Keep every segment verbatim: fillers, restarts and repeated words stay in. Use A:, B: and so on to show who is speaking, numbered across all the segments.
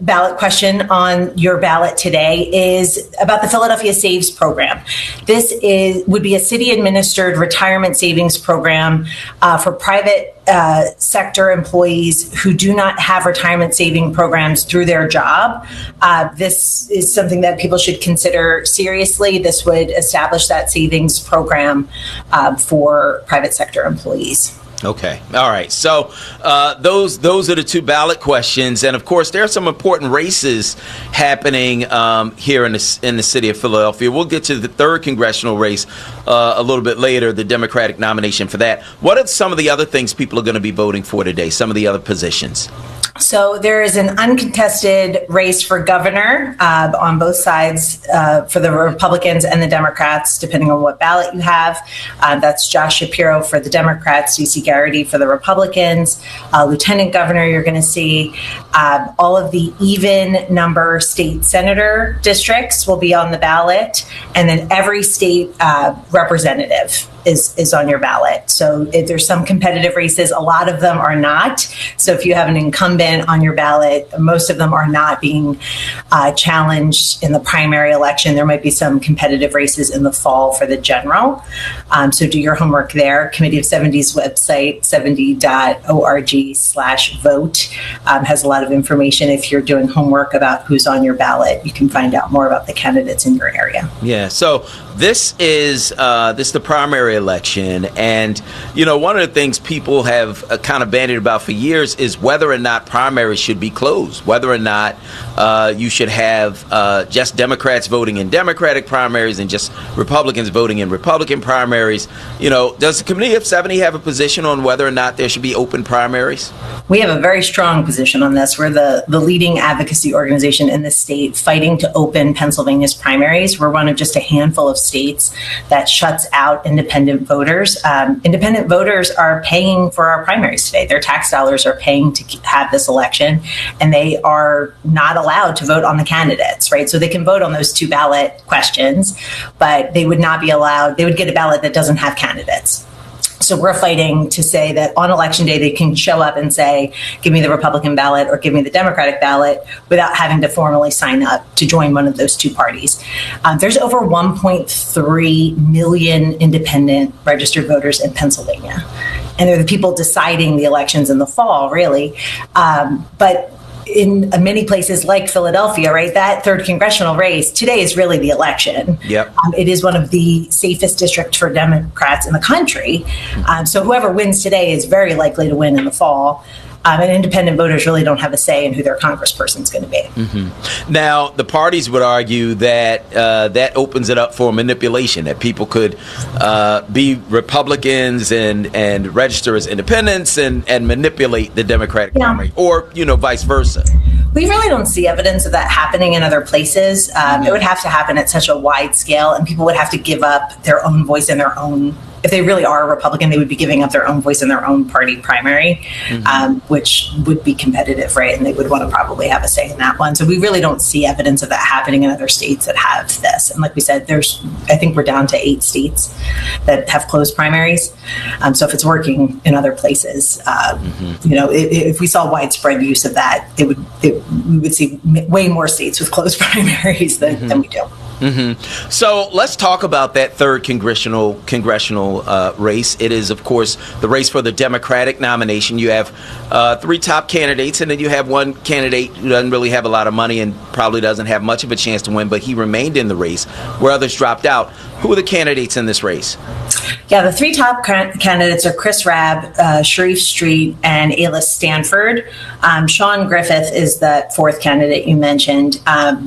A: ballot question on your ballot today is about the Philadelphia Saves program. This is would be a city-administered retirement savings program uh, for private uh, sector employees who do not have retirement saving programs through their job. Uh, this is something that people should consider seriously. This would establish that savings program uh, for private sector employees.
B: Okay. All right. So uh, those those are the two ballot questions, and of course, there are some important races happening um, here in the in the city of Philadelphia. We'll get to the third congressional race uh, a little bit later, the Democratic nomination for that. What are some of the other things people are going to be voting for today? Some of the other positions.
A: So there is an uncontested race for governor uh, on both sides uh, for the Republicans and the Democrats, depending on what ballot you have. Uh, that's Josh Shapiro for the Democrats, Stacey Garrity for the Republicans. Uh, Lieutenant governor, you're going to see uh, all of the even number state senator districts will be on the ballot, and then every state uh, representative is is on your ballot. So if there's some competitive races, a lot of them are not. So if you have an incumbent on your ballot, most of them are not being uh, challenged in the primary election. There might be some competitive races in the fall for the general. Um, so do your homework there. Committee of seventy's website, seventy dot org slash vote, um, has a lot of information. If you're doing homework about who's on your ballot, you can find out more about the candidates in your area.
B: Yeah. So this is uh, this is the primary election, and you know, one of the things people have uh, kind of bandied about for years is whether or not primaries should be closed, whether or not uh, you should have uh, just Democrats voting in Democratic primaries and just Republicans voting in Republican primaries. You know, does the Committee of seventy have a position on whether or not there should be open primaries?
A: We have a very strong position on this. We're the, the leading advocacy organization in the state fighting to open Pennsylvania's primaries. We're one of just a handful of states that shuts out independent voters. Um, independent voters are paying for our primaries today. Their tax dollars are paying to have this election, and they are not allowed to vote on the candidates, right? So they can vote on those two ballot questions, but they would not be allowed, they would get a ballot that doesn't have candidates. So we're fighting to say that on election day, they can show up and say, give me the Republican ballot or give me the Democratic ballot without having to formally sign up to join one of those two parties. Um, there's over one point three million independent registered voters in Pennsylvania. And they're the people deciding the elections in the fall, really. Um, but in many places like Philadelphia, right, that third congressional race today is really the election.
B: Yep.
A: Um, it is one of the safest districts for Democrats in the country. Um, so whoever wins today is very likely to win in the fall. Um, and independent voters really don't have a say in who their congressperson is going to be.
B: Mm-hmm. Now, the parties would argue that uh, that opens it up for manipulation, that people could uh, be Republicans and, and register as independents and, and manipulate the Democratic
A: yeah.
B: primary, or, you know, vice versa.
A: We really don't see evidence of that happening in other places. Um, mm-hmm. It would have to happen at such a wide scale, and people would have to give up their own voice and their own. If they really are a Republican, they would be giving up their own voice in their own party primary, mm-hmm. um, which would be competitive, right? And they would want to probably have a say in that one. So we really don't see evidence of that happening in other states that have this. And like we said, there's, I think we're down to eight states that have closed primaries. Um, so if it's working in other places, uh, mm-hmm. you know, if, if we saw widespread use of that, it would, it, we would see way more states with closed primaries than, mm-hmm. than we do.
B: Mm-hmm. So let's talk about that third congressional congressional uh, race. It is, of course, the race for the Democratic nomination. You have uh, three top candidates, and then you have one candidate who doesn't really have a lot of money and probably doesn't have much of a chance to win, but he remained in the race where others dropped out. Who are the candidates in this race?
A: Yeah, the three top candidates are Chris Rabb, uh, Sharif Street, and Ayla Stanford. Um, Sean Griffith is the fourth candidate you mentioned. Um,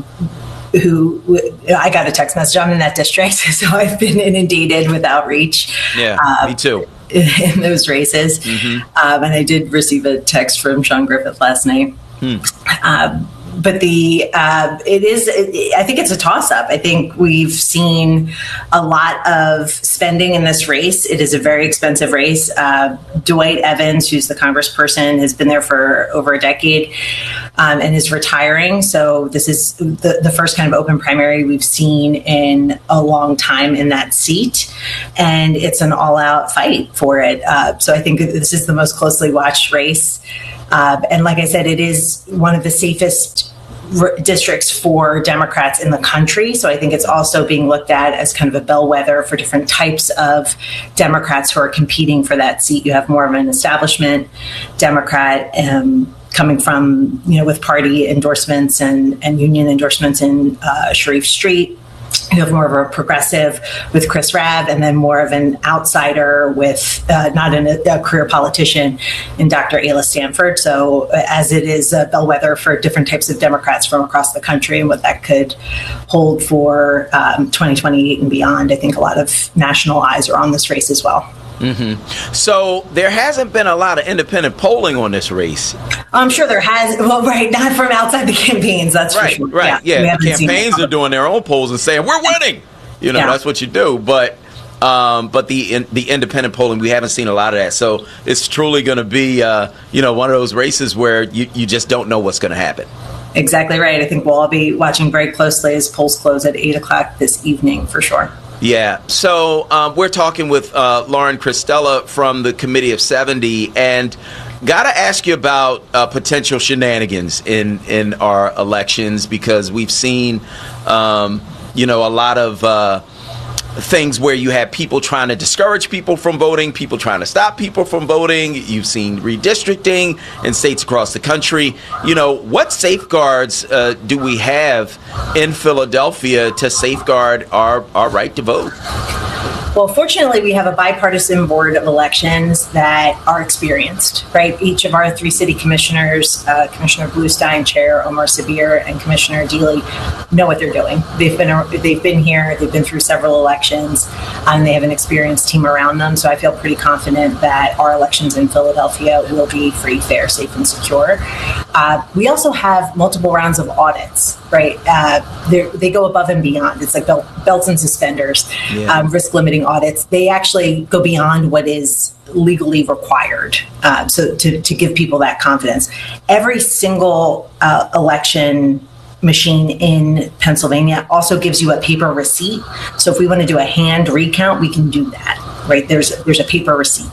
A: who I got a text message. I'm in that district, so I've been inundated with outreach.
B: Yeah,
A: uh,
B: me too.
A: In those races. Mm-hmm. Um, and I did receive a text from Sean Griffith last night. Hmm. Um, but the uh, it is, it, I think it's a toss-up. I think we've seen a lot of spending in this race. It is a very expensive race. Uh, Dwight Evans, who's the congressperson, has been there for over a decade um, and is retiring. So this is the, the first kind of open primary we've seen in a long time in that seat. And it's an all-out fight for it. Uh, so I think this is the most closely watched race. Uh, and like I said, it is one of the safest r- districts for Democrats in the country. So I think it's also being looked at as kind of a bellwether for different types of Democrats who are competing for that seat. You have more of an establishment Democrat um, coming from, you know, with party endorsements and, and union endorsements in uh, Sharif Street. You have more of a progressive with Chris Rabb, and then more of an outsider with uh, not an, a career politician in Doctor Ayla Stanford. So uh, as it is a bellwether for different types of Democrats from across the country and what that could hold for um, twenty twenty-eight and beyond, I think a lot of national eyes are on this race as well.
B: Mm-hmm. So there hasn't been a lot of independent polling on this race.
A: I'm sure there has. Well, right, not from outside the campaigns. That's
B: right,
A: for sure.
B: right. Yeah, yeah. The campaigns are doing their own polls and saying we're winning. You know, yeah. That's what you do. But um, but the in, the independent polling, we haven't seen a lot of that. So it's truly going to be uh, you know one of those races where you, you just don't know what's going to happen.
A: Exactly right. I think we'll all be watching very closely as polls close at eight o'clock this evening for sure.
B: Yeah. So um, we're talking with uh, Lauren Cristella from the Committee of seventy, and got to ask you about uh, potential shenanigans in, in our elections, because we've seen, um, you know, a lot of uh, things where you have people trying to discourage people from voting, people trying to stop people from voting. You've seen redistricting in states across the country. You know, what safeguards uh, do we have in Philadelphia to safeguard our, our right to vote?
A: Well, fortunately, we have a bipartisan board of elections that are experienced, right? Each of our three city commissioners, uh, Commissioner Bluestein, Chair Omar Sabir, and Commissioner Deely, know what they're doing. They've been they've been here, they've been through several elections, and they have an experienced team around them. So I feel pretty confident that our elections in Philadelphia will be free, fair, safe, and secure. Uh, we also have multiple rounds of audits, right? Uh, they go above and beyond. It's like belt, belts and suspenders, yeah. um, risk limiting audits. They actually go beyond what is legally required, uh, so to, to give people that confidence. Every single uh, election machine in Pennsylvania also gives you a paper receipt. So if we want to do a hand recount, we can do that, right? There's there's a paper receipt.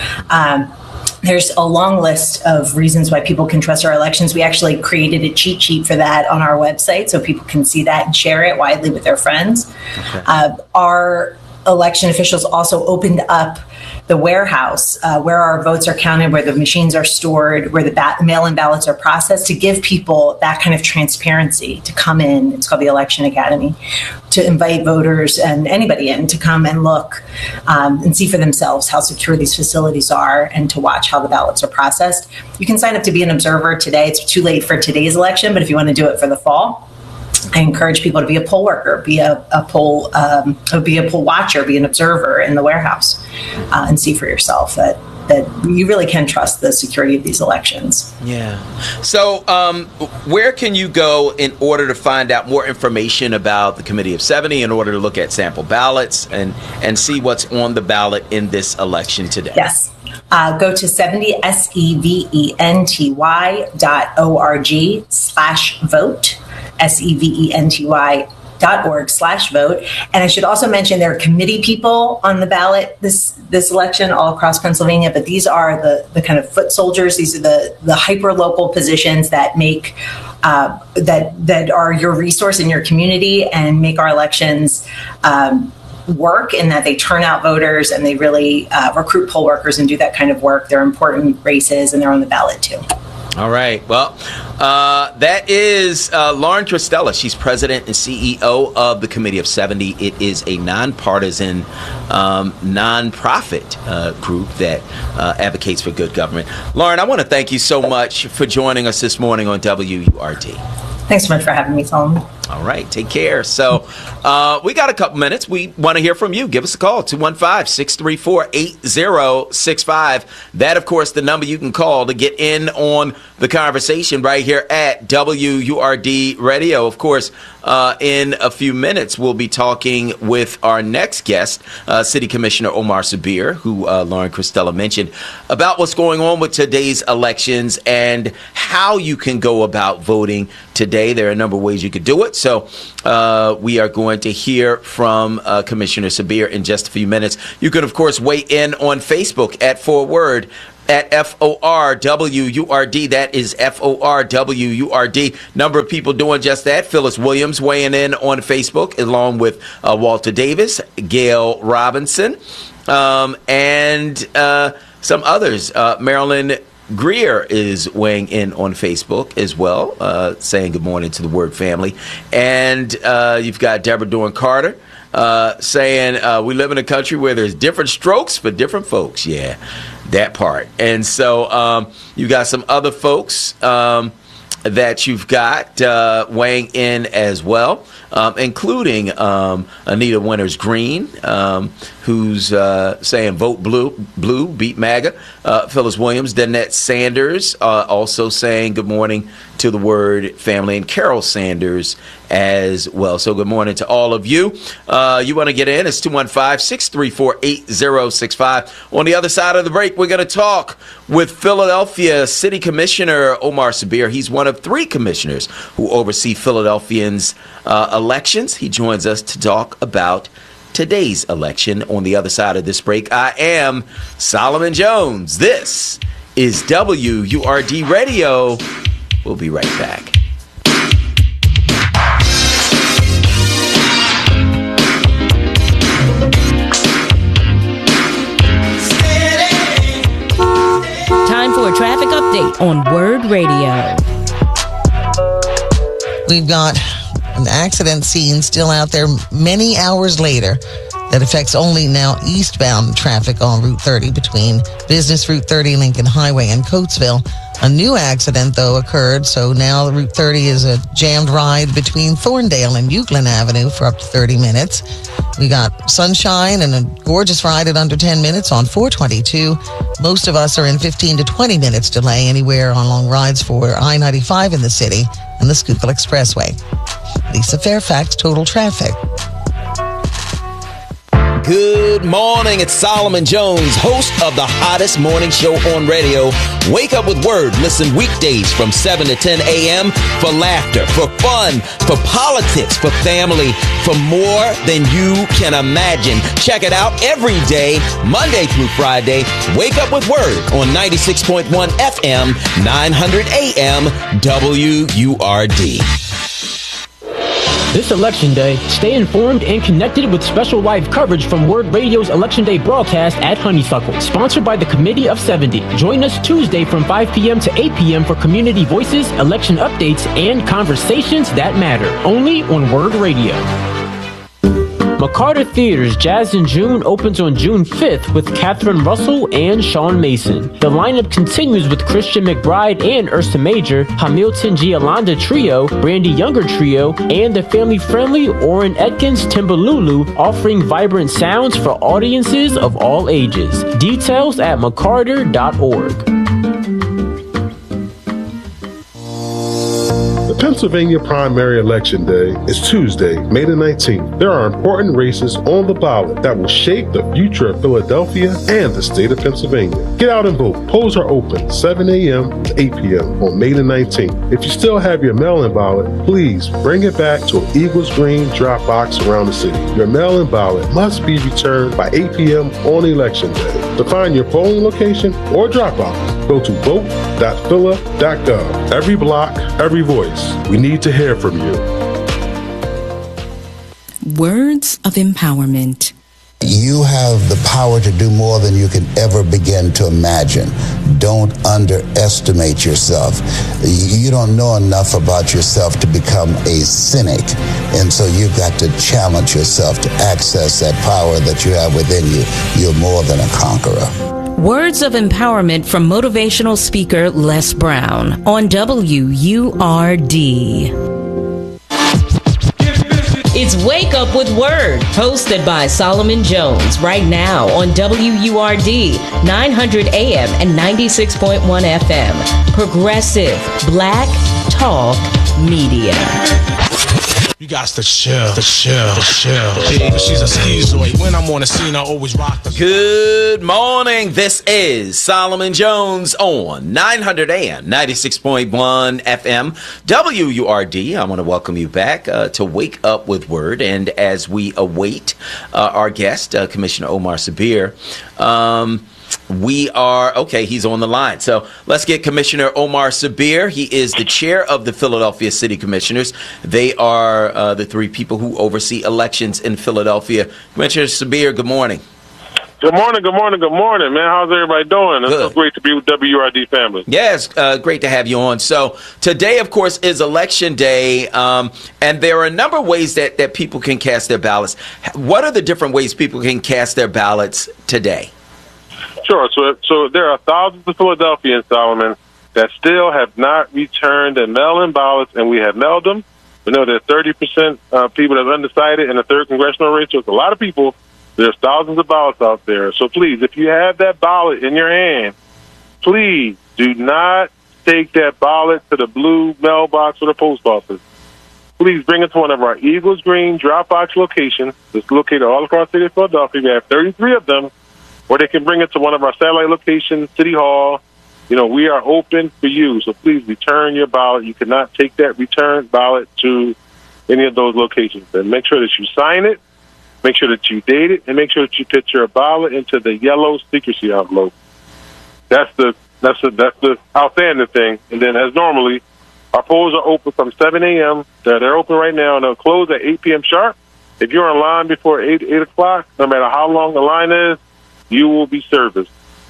A: Um, There's a long list of reasons why people can trust our elections. We actually created a cheat sheet for that on our website so people can see that and share it widely with their friends. Okay. Uh, our election officials also opened up the warehouse uh, where our votes are counted, where the machines are stored, where the ba- mail-in ballots are processed, to give people that kind of transparency to come in. It's called the Election Academy, to invite voters and anybody in to come and look um, and see for themselves how secure these facilities are, and to watch how the ballots are processed. You can sign up to be an observer today. It's too late for today's election, but if you want to do it for the fall, I encourage people to be a poll worker, be a, a poll, um, be a poll watcher, be an observer in the warehouse, uh, and see for yourself that that you really can trust the security of these elections.
B: Yeah. So, um, where can you go in order to find out more information about the Committee of seventy, in order to look at sample ballots and and see what's on the ballot in this election today?
A: Yes. Uh, go to seventy, S E V E N T Y dot O R G slash vote. S E V E N T Y dot org slash vote. And I should also mention there are committee people on the ballot this this election all across Pennsylvania, but these are the, the kind of foot soldiers. These are the, the hyper local positions that make uh, that that are your resource in your community and make our elections um, work, in that they turn out voters and they really uh, recruit poll workers and do that kind of work. They're important races and they're on the ballot too.
B: All right. Well, uh, that is uh, Lauren Cristella. She's president and C E O of the Committee of seventy. It is a nonpartisan, um, nonprofit uh, group that uh, advocates for good government. Lauren, I want to thank you so much for joining us this morning on W U R D.
A: Thanks so much for having me, Solomon.
B: All right. Take care. So uh, we got a couple minutes. We want to hear from you. Give us a call, two one five, six three four, eight zero six five. That, of course, the number you can call to get in on the conversation right here at W U R D Radio. Of course, uh, in a few minutes, we'll be talking with our next guest, uh, City Commissioner Omar Sabir, who uh, Lauren Cristella mentioned, about what's going on with today's elections and how you can go about voting today. There are a number of ways you could do it. So uh, we are going to hear from uh, Commissioner Sabir in just a few minutes. You can, of course, weigh in on Facebook at Forward at F O R W U R D. That is F O R W U R D. Number of people doing just that. Phyllis Williams weighing in on Facebook, along with uh, Walter Davis, Gail Robinson, um, and uh, some others. Uh, Marilyn Greer is weighing in on Facebook as well, uh, saying good morning to the Word family. And uh, you've got Deborah Dorn Carter uh, saying uh, we live in a country where there's different strokes for different folks. Yeah, that part. And so um, you've got some other folks um, that you've got uh, weighing in as well, um, including um, Anita Winters Green, um, who's uh, saying vote blue, blue, beat MAGA. Uh, Phyllis Williams, Danette Sanders, uh, also saying good morning to the Word family, and Carol Sanders as well. So good morning to all of you. Uh, you want to get in? It's two one five, six three four, eight zero six five. On the other side of the break, we're going to talk with Philadelphia City Commissioner Omar Sabir. He's one of three commissioners who oversee Philadelphians' uh, elections. He joins us to talk about today's election. On the other side of this break, I am Solomon Jones. This is W U R D Radio. We'll be right back.
C: Time for a traffic update on Word Radio.
D: We've got an accident scene still out there many hours later that affects only now eastbound traffic on Route thirty between Business Route thirty, Lincoln Highway, and Coatesville. A new accident, though, occurred, so now Route thirty is a jammed ride between Thorndale and Euclid Avenue for up to thirty minutes. We got sunshine and a gorgeous ride at under ten minutes on four twenty-two. Most of us are in fifteen to twenty minutes delay anywhere on long rides for I ninety-five in the city and the Schuylkill Expressway. Lisa Fairfax, Total Traffic.
B: Good morning. It's Solomon Jones, host of the hottest morning show on radio. Wake up with Word. Listen weekdays from seven to ten a.m. for laughter, for fun, for politics, for family, for more than you can imagine. Check it out every day, Monday through Friday. Wake up with Word on ninety-six point one F M, nine hundred A M, W U R D.
E: This Election Day, stay informed and connected with special live coverage from Word Radio's Election Day broadcast at Honeysuckle, sponsored by the Committee of seventy. Join us Tuesday from five p.m. to eight p.m. for community voices, election updates, and conversations that matter, only on Word Radio. McCarter Theater's Jazz in June opens on June fifth with Catherine Russell and Sean Mason. The lineup continues with Christian McBride and Ursa Major, Hamilton Giolanda Trio, Brandy Younger Trio, and the family-friendly Orrin Atkins Timbalulu, offering vibrant sounds for audiences of all ages. Details at mccarter dot org.
F: Pennsylvania primary election day is Tuesday, May the nineteenth. There are important races on the ballot that will shape the future of Philadelphia and the state of Pennsylvania. Get out and vote. Polls are open seven a.m. to eight p.m. on May the nineteenth. If you still have your mail-in ballot, please bring it back to an Eagles Green drop box around the city. Your mail-in ballot must be returned by eight p.m. on election day. To find your polling location or drop box, go to vote dot phila dot gov. Every block, every voice. We need to hear from you.
C: Words of empowerment.
G: You have the power to do more than you can ever begin to imagine. Don't underestimate yourself. You don't know enough about yourself to become a cynic. And so you've got to challenge yourself to access that power that you have within you. You're more than a conqueror.
C: Words of empowerment from motivational speaker Les Brown on W U R D. It's Wake Up with Word, hosted by Solomon Jones, right now on W U R D, nine hundred A M and ninety-six point one F M. Progressive Black Talk Media.
H: You got to chill, to chill, to chill. Hey, she's a schizoid. When I'm on the scene, I always rock the...
B: Good morning. This is Solomon Jones on nine hundred A M, ninety-six point one F M, W U R D. I want to welcome you back uh, to Wake Up with Word. And as we await uh, our guest, uh, Commissioner Omar Sabir, um, we are, okay, he's on the line. So let's get Commissioner Omar Sabir. He is the chair of the Philadelphia City Commissioners. They are uh, the three people who oversee elections in Philadelphia. Commissioner Sabir, good morning.
I: Good morning, good morning, good morning, man. How's everybody doing? It's so great to be with W R D family.
B: Yes, uh, great to have you on. So today, of course, is Election Day, um, and there are a number of ways that, that people can cast their ballots. What are the different ways people can cast their ballots today?
I: Sure. So, so there are thousands of Philadelphians, Solomon, that still have not returned their mail-in ballots, and we have mailed them. We know there's thirty percent uh, people that are undecided in the third congressional race. So it's a lot of people. There's thousands of ballots out there. So please, if you have that ballot in your hand, please do not take that ballot to the blue mailbox or the post office. Please bring it to one of our Eagles Green drop-box locations. It's located all across the city of Philadelphia. We have thirty-three of them, or they can bring it to one of our satellite locations, City Hall. You know, we are open for you. So please return your ballot. You cannot take that return ballot to any of those locations. And make sure that you sign it. Make sure that you date it, and make sure that you put your ballot into the yellow secrecy envelope. That's the that's the that's the outstanding thing. And then, as normally, our polls are open from seven a.m. They're, they're open right now, and they'll close at eight p.m. sharp. If you're in line before eight eight o'clock, no matter how long the line is, you will be serviced.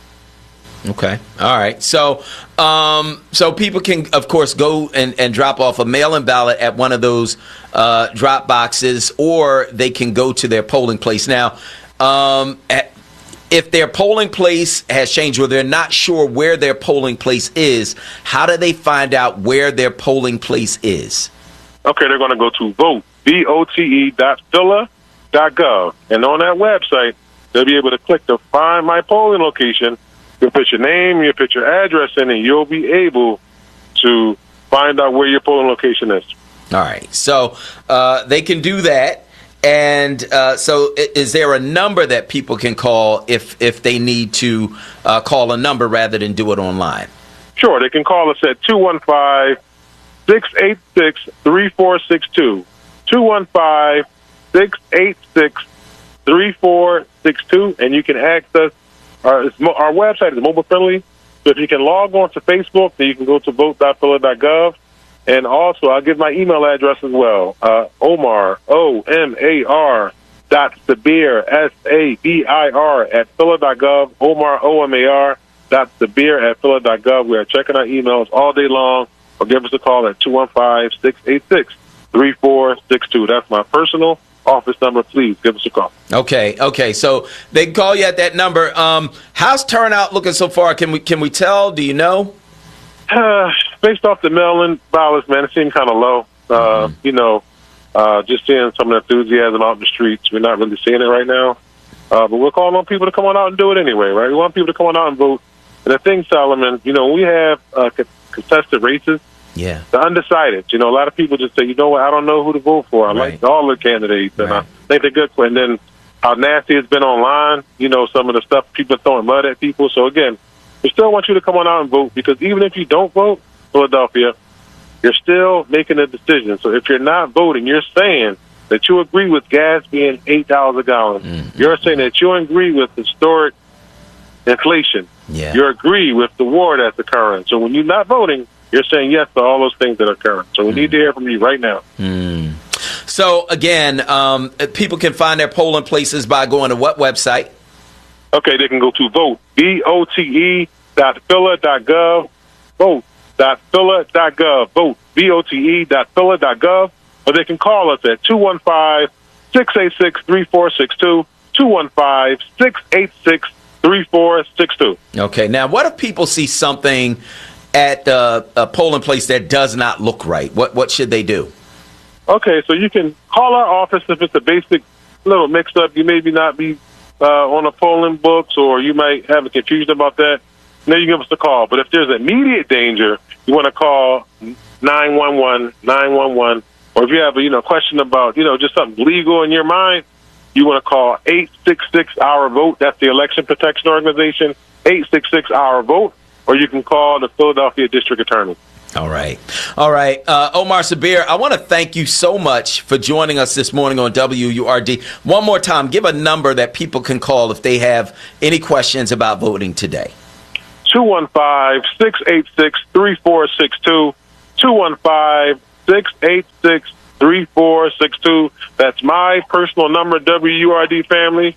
B: Okay. All right. So, um, so people can, of course, go and, and drop off a mail-in ballot at one of those uh, drop boxes, or they can go to their polling place. Now, um, at, if their polling place has changed, or they're not sure where their polling place is, how do they find out where their polling place is?
I: Okay, they're going to go to vote, V O T E dot phila dot gov. And on that website, they'll be able to click to find my polling location. You put your name, you put your address in, and you'll be able to find out where your polling location is.
B: All right. So uh, they can do that. And uh, so is there a number that people can call if, if they need to uh, call a number rather than do it online?
I: Sure. They can call us at two one five, six eight six, three four six two. two one five, six eight six, three four six two. And you can access Our, our website is mobile friendly, so if you can log on to Facebook, then you can go to vote dot phila dot gov. And also, I'll give my email address as well, uh, Omar, O M A R, dot Sabir, S A B I R, at phila dot gov, Omar, O M A R, dot Sabir, at phila dot gov. We are checking our emails all day long, or give us a call at two one five, six eight six, three four six two. That's my personal office number. Please give us a call.
B: Okay, okay. So they can call you at that number. Um, how's turnout looking so far? Can we can we tell? Do you know?
I: Uh, based off the mail-in ballots, man, it seemed kind of low. Uh, mm-hmm. You know, uh, just seeing some of the enthusiasm out in the streets. We're not really seeing it right now. Uh, but we're calling on people to come on out and do it anyway, right? We want people to come on out and vote. And the thing, Solomon, you know, we have uh, contested races.
B: Yeah.
I: The undecided. You know, a lot of people just say, you know what, I don't know who to vote for. I
B: right.
I: like all the candidates, and
B: right.
I: I think they're good. And then how nasty it's been online, you know, some of the stuff, people throwing mud at people. So, again, we still want you to come on out and vote, because even if you don't vote, Philadelphia, you're still making a decision. So if you're not voting, you're saying that you agree with gas being eight dollars a gallon. Mm-hmm. You're saying that you agree with historic inflation.
B: Yeah.
I: You agree with the war that's occurring. So when you're not voting, you're saying yes to all those things that are occurring. So we mm. need to hear from you right now.
B: Mm. So, again, um, people can find their polling places by going to what website?
I: Okay, they can go to vote, V O T E dot phila dot gov, vote dot phila dot gov, vote, V O T E dot phila dot gov, or they can call us at two one five, six eight six, three four six two, two one five, six eight six, three four six two.
B: Okay, now what if people see something at uh, a polling place that does not look right? What what should they do?
I: Okay, so you can call our office if it's a basic little mix-up. You maybe not be uh, on the polling books, or you might have a confusion about that. Then you give us a call. But if there's immediate danger, you want to call nine one one, nine one one. Or if you have a you know question about you know just something legal in your mind, you want to call eight six six, our vote. That's the Election Protection Organization, eight six six, our vote. Or you can call the Philadelphia District Attorney.
B: All right. All right. Uh, Omar Sabir, I want to thank you so much for joining us this morning on W U R D. One more time, give a number that people can call if they have any questions about voting today.
I: two one five, six eight six, three four six two. two one five, six eight six, three four six two. That's my personal number, W U R D family.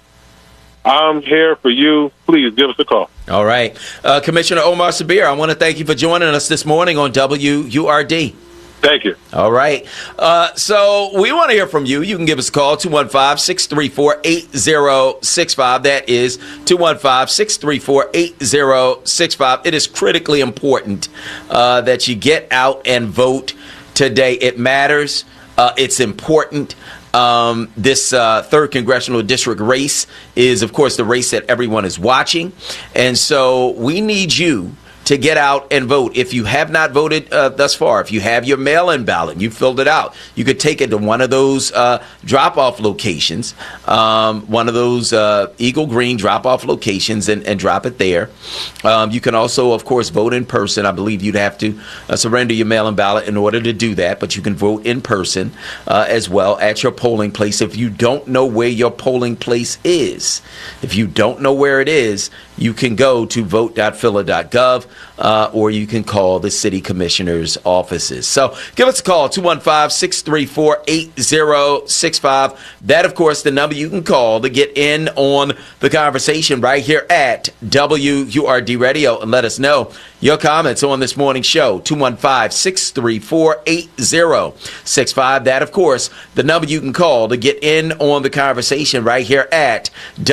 I: I'm here for you. Please give us a call.
B: All right. Uh, Commissioner Omar Sabir, I want to thank you for joining us this morning on W U R D.
I: Thank you.
B: All right. Uh, so we want to hear from you. You can give us a call, two one five, six three four, eight zero six five. That is two one five, six three four, eight zero six five. It is critically important uh, that you get out and vote today. It matters. Uh, it's important. Um, this uh, third congressional district race is, of course, the race that everyone is watching. And so we need you to get out and vote. If you have not voted uh, thus far, if you have your mail-in ballot, you filled it out, you could take it to one of those uh, drop-off locations, um, one of those uh, Eagle Green drop-off locations, and, and drop it there. Um, you can also, of course, vote in person. I believe you'd have to uh, surrender your mail-in ballot in order to do that, but you can vote in person uh, as well at your polling place. If you don't know where your polling place is, if you don't know where it is, you can go to vote dot phila dot gov. Uh, or you can call the city commissioner's offices. So give us a call, two one five, six three four, eight zero six five. That, of course, the number you can call to get in on the conversation right here at W U R D Radio and let us know your comments on this morning's show, two one five, six three four, eight zero six five. That, of course, the number you can call to get in on the conversation right here at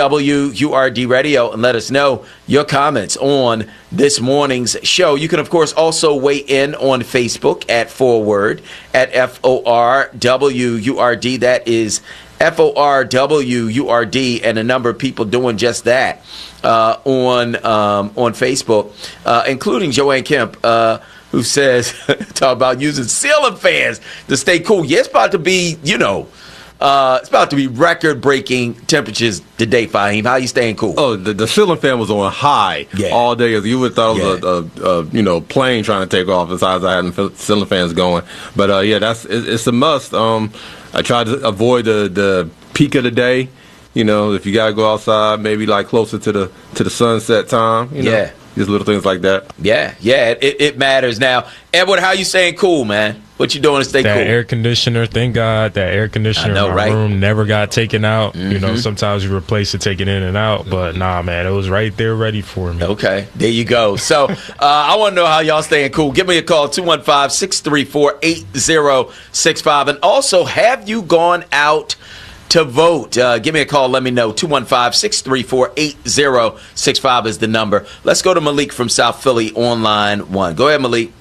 B: W U R D Radio and let us know your comments on this morning's show. You can, of course, also weigh in on Facebook at Forward, at F O R W U R D. That is F O R W U R D, and a number of people doing just that uh, on um, on Facebook, uh, including Joanne Kemp, uh, who says, talk about using ceiling fans to stay cool. Yeah, it's about to be, you know, Uh, it's about to be record-breaking temperatures today, Fahim. How you staying cool?
J: Oh, the, the ceiling fan was on high
B: yeah.
J: all day. You would have thought it was yeah. a, a, a you know plane trying to take off. Besides, I had ceiling fans going. But uh, yeah, that's it, it's a must. Um, I tried to avoid the, the peak of the day. You know, if you gotta go outside, maybe like closer to the to the sunset time. You know,
B: yeah,
J: just little things like that.
B: Yeah, yeah, it, it matters. Now, Edward, how you staying cool, man? What you doing to stay
K: that
B: cool?
K: That air conditioner, thank God, that air conditioner
B: know,
K: in my
B: right?
K: room never got taken out.
B: Mm-hmm.
K: You know, sometimes you replace it, take it in and out. But nah, man, it was right there ready for me.
B: Okay, there you go. So uh, I want to know how y'all staying cool. Give me a call, two one five, six three four, eight zero six five. And also, have you gone out to vote? Uh, give me a call. Let me know. two one five, six three four, eight zero six five is the number. Let's go to Malik from South Philly on line one. Go ahead, Malik.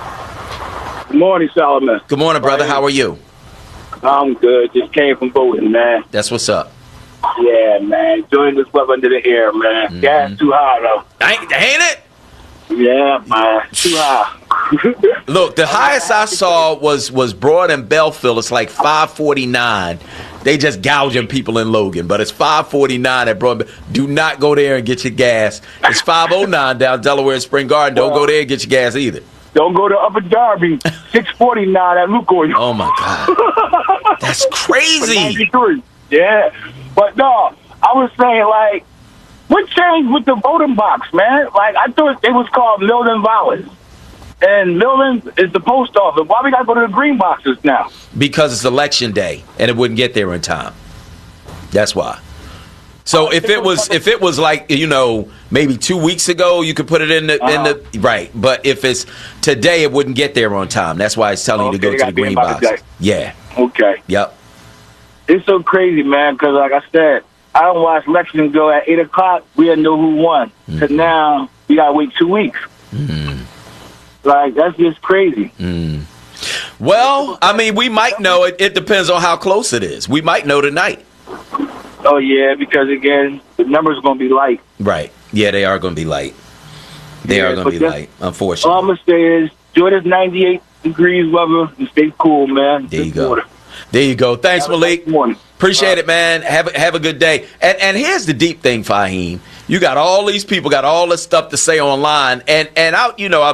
L: Good morning, Solomon.
B: Good morning, brother. How are you?
L: I'm good. Just came from voting, man.
B: That's what's up.
L: Yeah, man. Enjoying this weather under the air, man. Mm-hmm. Gas too high, though.
B: Ain't, ain't it?
L: Yeah, man. Too high.
B: Look, the highest I saw was, was Broad and Belfield. It's like five forty-nine. They just gouging people in Logan, but it's five forty-nine at Broad. Do not go there and get your gas. It's five oh nine down Delaware and Spring Garden. Don't go there and get your gas either.
L: Don't go to Upper Darby, six forty-nine at Lukoil.
B: Oh, my God. That's crazy.
L: ninety-three. Yeah. But, no, I was saying, like, what changed with the voting box, man? Like, I thought it was called Milton Violence. And Milton is the post office. Why we got to go to the green boxes now?
B: Because it's election day, and it wouldn't get there in time. That's why. So if it was if it was like, you know, maybe two weeks ago, you could put it in the uh-huh. in the right. But if it's today, it wouldn't get there on time. That's why it's telling okay, you to go to the green box. Yeah.
L: Okay.
B: Yep.
L: It's so crazy, man. Because like I said, I don't watch elections go at eight o'clock. We didn't know who won. Because mm-hmm. now we gotta wait two weeks. Mm. Like that's just crazy.
B: Mm. Well, I mean, we might know it. It depends on how close it is. We might know tonight.
L: Oh, yeah, because, again, the numbers are going to be light.
B: Right. Yeah, they are going to be light. They yeah, are going to be light, unfortunately.
L: All I'm going to say is, enjoy this ninety-eight degrees weather and stay cool, man.
B: There you go. Water. There you go. Thanks, Malik. Appreciate it, man. Have a, have a good day. And and here's the deep thing, Fahim. You got all these people, got all this stuff to say online. And, and I, you know, I'm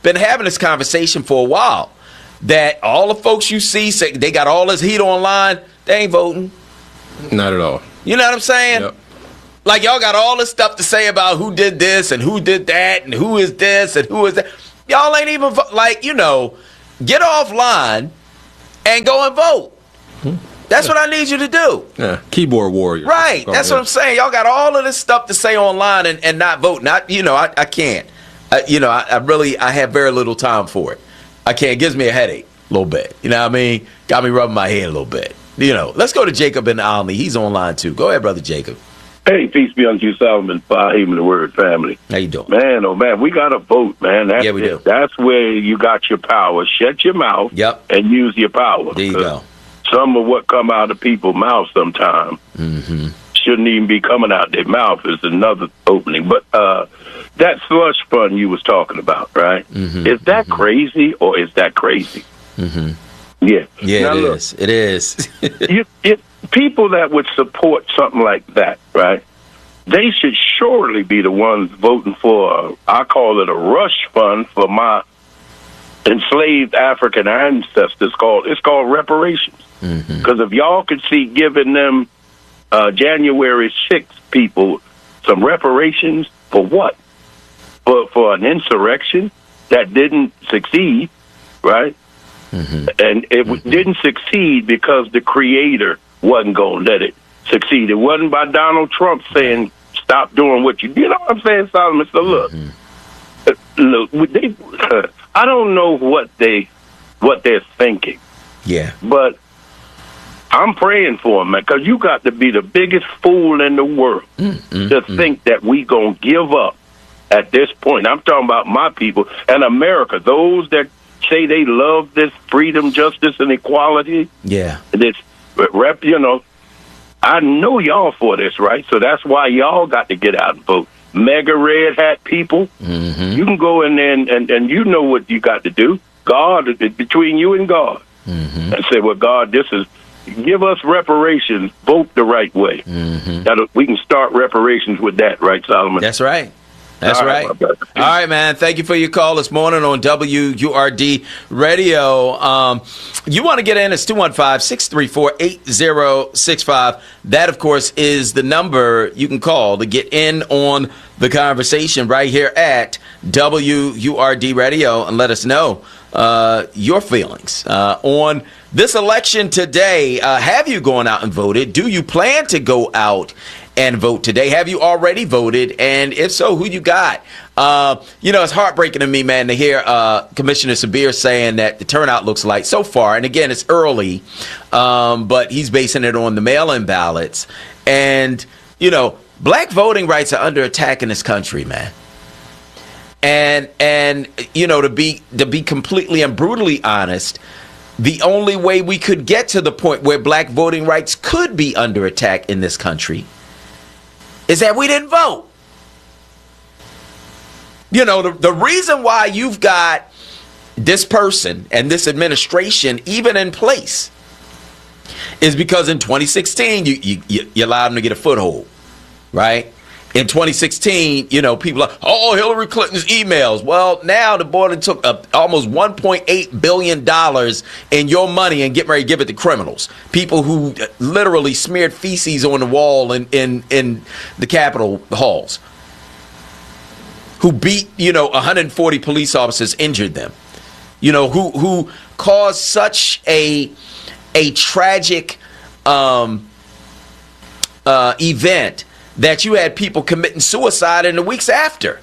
B: been having this conversation for a while. That all the folks you see say they got all this heat online, they ain't voting.
J: Not at all.
B: You know what I'm saying?
J: Yep.
B: Like y'all got all this stuff to say about who did this and who did that and who is this and who is that. Y'all ain't even vo- like, you know, get offline and go and vote. Hmm. That's what I need you to do.
J: Yeah, keyboard warrior.
B: Right. That's what I'm saying. Y'all got all of this stuff to say online and, and not vote. Not, you know, I, I can't. I, you know, I, I really, I have very little time for it. I can't. It gives me a headache a little bit. You know what I mean? Got me rubbing my head a little bit. You know, let's go to Jacob in Olney. He's online too. Go ahead, Brother Jacob.
M: Hey, peace be unto you, Solomon, Fahim, the Word family.
B: How you doing?
M: Man, oh man, we got to vote, man. That's
B: yeah, we
M: it.
B: do.
M: That's where you got your power. Shut your mouth
B: yep.
M: and use your power.
B: There you go.
M: Some of what come out of people's mouths sometimes
B: mm-hmm.
M: shouldn't even be coming out their mouth. Is another opening. But uh, that slush fund you was talking about, right?
B: Mm-hmm.
M: Is that
B: mm-hmm.
M: crazy or is that crazy?
B: Mm-hmm.
M: Yeah.
B: Yeah,
M: now,
B: it
M: look,
B: is. It is.
M: you, it, people that would support something like that, right? They should surely be the ones voting for, I call it a rush fund for my enslaved African ancestors. Called It's called reparations. Because mm-hmm. if y'all could see giving them uh, January sixth people some reparations for what? For, for an insurrection that didn't succeed, right?
B: Mm-hmm.
M: And it
B: mm-hmm.
M: didn't succeed because the creator wasn't going to let it succeed. It wasn't by Donald Trump saying, stop doing what you do. You know what I'm saying, Solomon? So look,
B: mm-hmm.
M: uh, look, they, uh, I don't know what they, what they're thinking.
B: Yeah.
M: But I'm praying for them, man, because you got to be the biggest fool in the world
B: mm-hmm.
M: to think that we going to give up at this point. I'm talking about my people and America, those that say they love this freedom, justice, and equality.
B: Yeah.
M: This rep, you know, I know y'all for this, right? So that's why y'all got to get out and vote. Mega red hat people,
B: mm-hmm.
M: you can go in there and, and, and you know what you got to do. God, between you and God.
B: Mm-hmm.
M: And say, well, God, this is, give us reparations, vote the right way.
B: Mm-hmm.
M: That'll, we can start reparations with that, right, Solomon?
B: That's right. That's
M: All
B: right.
M: right.
B: All right, man. Thank you for your call this morning on W U R D Radio. Um, you want to get in, it's two one five, six three four, eight zero six five. That, of course, is the number you can call to get in on the conversation right here at W U R D Radio and let us know uh, your feelings uh, on this election today. Uh, have you gone out and voted? Do you plan to go out and vote today? Have you already voted? And if so, who you got? Uh, you know, it's heartbreaking to me, man, to hear uh, Commissioner Sabir saying that the turnout looks like so far, and again, it's early, um, but he's basing it on the mail-in ballots. And, you know, black voting rights are under attack in this country, man. And, and you know, to be to be completely and brutally honest, the only way we could get to the point where black voting rights could be under attack in this country is that we didn't vote. You know, the, the reason why you've got this person and this administration even in place is because in twenty sixteen, you, you, you allowed them to get a foothold, right? In twenty sixteen, you know, people are, oh, Hillary Clinton's emails. Well, now the board took uh, almost one point eight billion dollars in your money and get ready to give it to criminals. People who literally smeared feces on the wall in, in, in the Capitol halls. Who beat, you know, one hundred forty police officers, injured them. You know, who who caused such a, a tragic um, uh, event that you had people committing suicide in the weeks after.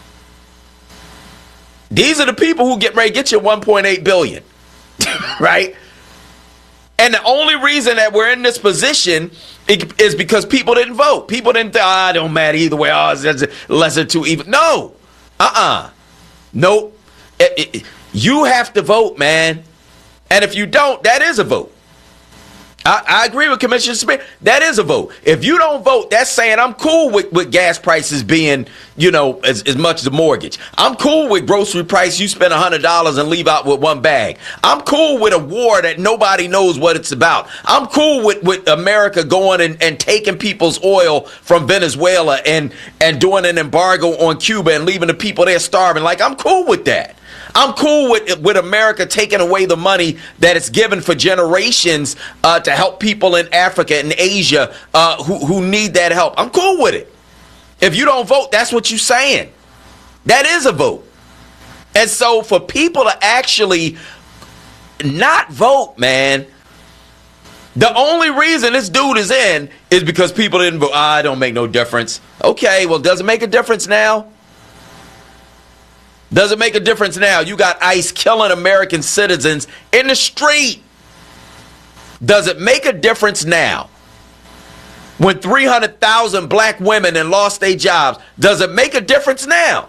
B: These are the people who get ready to get you one point eight billion dollars, right? And the only reason that we're in this position is because people didn't vote. People didn't think, ah, it don't matter either way. Oh, it's lesser two even. No. Uh-uh. Nope. It, it, you have to vote, man. And if you don't, that is a vote. I, I agree with Commissioner Smith. That is a vote. If you don't vote, that's saying I'm cool with, with gas prices being, you know, as, as much as a mortgage. I'm cool with grocery price. You spend one hundred dollars and leave out with one bag. I'm cool with a war that nobody knows what it's about. I'm cool with, with America going and, and taking people's oil from Venezuela and, and doing an embargo on Cuba and leaving the people there starving. Like, I'm cool with that. I'm cool with with America taking away the money that it's given for generations uh, to help people in Africa and Asia uh, who, who need that help. I'm cool with it. If you don't vote, that's what you're saying. That is a vote. And so for people to actually not vote, man, the only reason this dude is in is because people didn't vote. Ah, it don't make no difference. Okay, well, does it make a difference now? Does it make a difference now? You got ICE killing American citizens in the street. Does it make a difference now? When three hundred thousand black women and lost their jobs, does it make a difference now?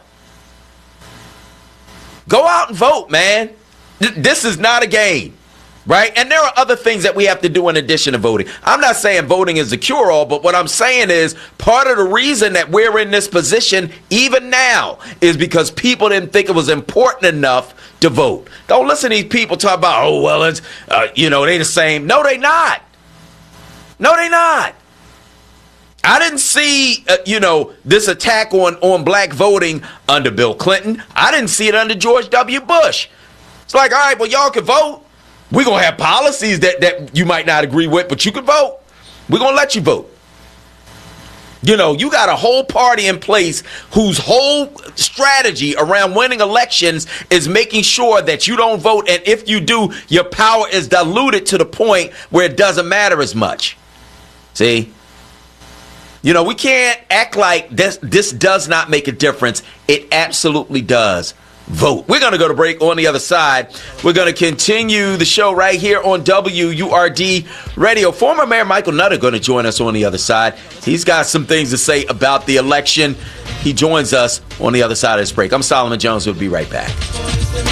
B: Go out and vote, man. This is not a game, right? And there are other things that we have to do in addition to voting. I'm not saying voting is the cure-all, but what I'm saying is part of the reason that we're in this position even now is because people didn't think it was important enough to vote. Don't listen to these people talk about, oh, well, it's, uh, you know, they the same. No, they not. No, they not. I didn't see, uh, you know, this attack on, on black voting under Bill Clinton. I didn't see it under George W. Bush. It's like, all right, well, y'all can vote. We're going to have policies that, that you might not agree with, but you can vote. We're going to let you vote. You know, you got a whole party in place whose whole strategy around winning elections is making sure that you don't vote. And if you do, your power is diluted to the point where it doesn't matter as much. See? You know, we can't act like this, this does not make a difference. It absolutely does. Vote. We're going to go to break. On the other side, we're going to continue the show right here on W U R D Radio. Former Mayor Michael Nutter going to join us on the other side. He's got some things to say about the election. He joins us on the other side of this break. I'm Solomon Jones. We'll be right back.